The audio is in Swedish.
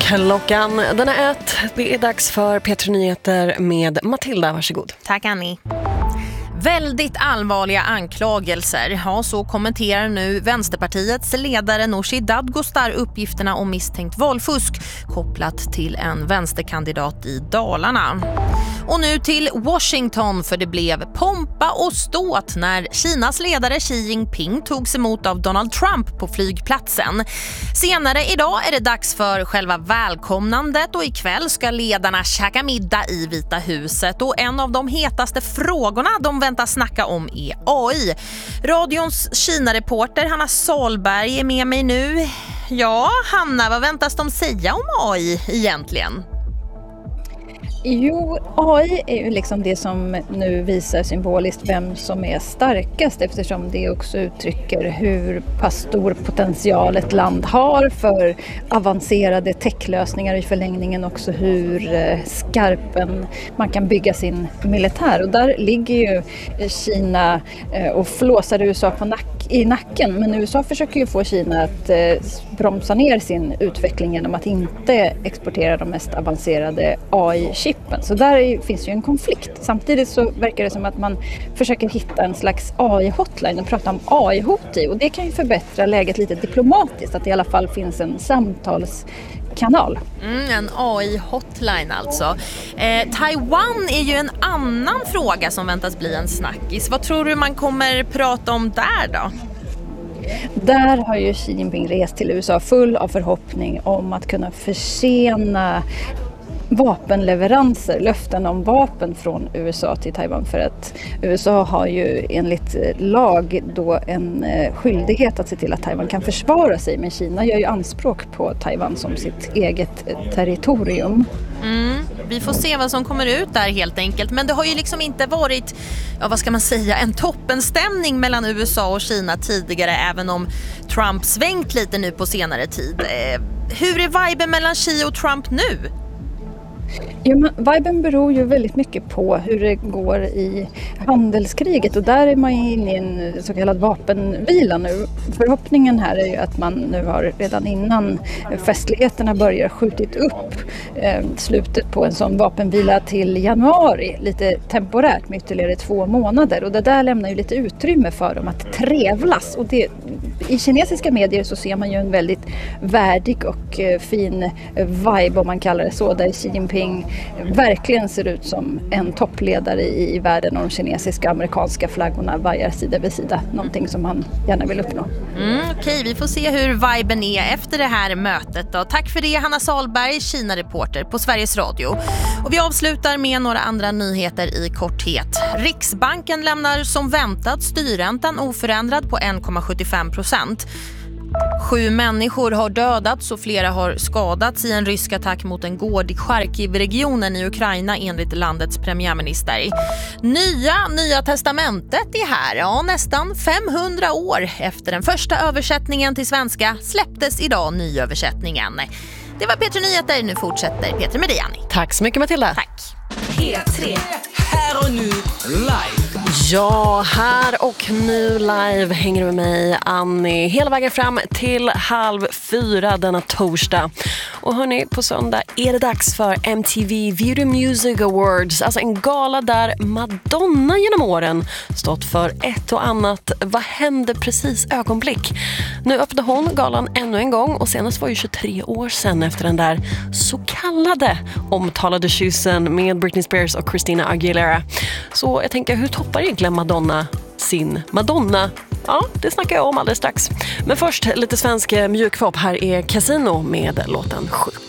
Klockan den är 1. Det är dags för P3 Nyheter med Matilda. Varsågod. Tack Annie. Väldigt allvarliga anklagelser. Ja, så kommenterar nu Vänsterpartiets ledare Nooshi Dadgostar uppgifterna om misstänkt valfusk kopplat till en vänsterkandidat i Dalarna. Och nu till Washington, för det blev pompa och ståt när Kinas ledare Xi Jinping togs emot av Donald Trump på flygplatsen. Senare idag är det dags för själva välkomnandet och ikväll ska ledarna käka middag i Vita huset. Och en av de hetaste frågorna de väntas snacka om är AI. Radions Kina-reporter Hanna Salberg är med mig nu. Ja, Hanna, vad väntas de säga om AI egentligen? Jo, AI är ju liksom det som nu visar symboliskt vem som är starkast, eftersom det också uttrycker hur pass stor potential ett land har för avancerade techlösningar, i förlängningen också hur skarpen man kan bygga sin militär. Och där ligger ju Kina och flåsar USA i nacken, men USA försöker ju få Kina att bromsa ner sin utveckling genom att inte exportera de mest avancerade AI-chippen. Så där finns ju en konflikt. Samtidigt så verkar det som att man försöker hitta en slags AI-hotline och prata om AI-hot i, och det kan ju förbättra läget lite diplomatiskt, att det i alla fall finns en samtalskanal. En AI-hotline alltså. Taiwan är ju en annan fråga som väntas bli en snackis. Vad tror du man kommer prata om där då? Där har ju Xi Jinping rest till USA full av förhoppning om att kunna försena vapenleveranser, löften om vapen från USA till Taiwan, för att USA har ju enligt lag då en skyldighet att se till att Taiwan kan försvara sig, men Kina gör ju anspråk på Taiwan som sitt eget territorium. Vi får se vad som kommer ut där helt enkelt, men det har ju liksom inte varit, vad ska man säga, en toppenstämning mellan USA och Kina tidigare, även om Trump svängt lite nu på senare tid. Hur är viben mellan Xi och Trump nu? Ja, men viben beror ju väldigt mycket på hur det går i handelskriget, och där är man inne i en så kallad vapenvila nu. Förhoppningen här är ju att man nu har redan innan festligheterna börjar skjutit upp slutet på en sån vapenvila till januari, lite temporärt med ytterligare 2 månader, och det där lämnar ju lite utrymme för dem att trevlas, och det, i kinesiska medier så ser man ju en väldigt värdig och fin vibe, om man kallar det så, där Xi Jinping verkligen ser ut som en toppledare i världen, och de kinesiska och amerikanska flaggorna vajar sida vid sida, någonting som han gärna vill uppnå. Okej, vi får se hur viben är efter det här mötet då. Tack för det, Hanna Salberg, Kina-reporter på Sveriges Radio. Och vi avslutar med några andra nyheter i korthet. Riksbanken lämnar som väntat styrräntan oförändrad på 1,75%. 7 människor har dödats och flera har skadats i en rysk attack mot en gård i Charkiv-regionen i Ukraina, enligt landets premiärminister. Nya testamentet är här. Ja, nästan 500 år efter den första översättningen till svenska släpptes idag nyöversättningen. Det var P3 Nyheter. Nu fortsätter P3 med dig, Annie. Tack så mycket, Matilda. Tack. P3. Här och nu live. Ja, här och nu live hänger du med mig, Annie, hela vägen fram till 3:30 denna torsdag. Och hörni, på söndag är det dags för MTV Video Music Awards, alltså en gala där Madonna genom åren stått för ett och annat vad hände precis ögonblick. Nu öppnade hon galan ännu en gång, och senast var ju 23 år sedan efter den där så kallade omtalade kyssen med Britney Spears och Christina Aguilera. Så jag tänker, hur toppar egentligen Madonna sin Madonna? Ja, det snackar jag om alldeles strax. Men först lite svensk mjukpop. Här är Casino med låten Sjuk.